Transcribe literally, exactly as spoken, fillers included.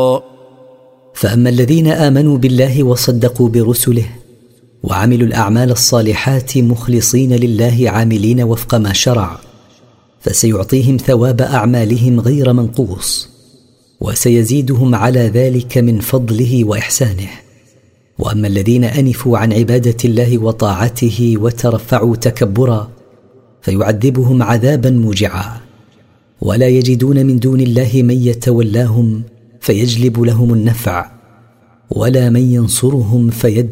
فأما الذين آمنوا بالله وصدقوا برسله وعملوا الأعمال الصالحات مخلصين لله عاملين وفق ما شرع، فسيعطيهم ثواب أعمالهم غير منقوص، وسيزيدهم على ذلك من فضله وإحسانه. وأما الذين أنفوا عن عبادة الله وطاعته وترفعوا تكبرا، فيعذبهم عذابا موجعا، ولا يجدون من دون الله من يتولاهم فيجلب لهم النفع، ولا من ينصرهم فيدفع